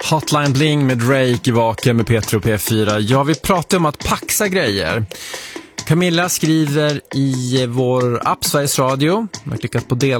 Hotline Bling med Drake i Vaken med Petro P4. Ja, vi pratar om att paxa grejer. Camilla skriver i vår app Sveriges Radio. Jag har klickat på del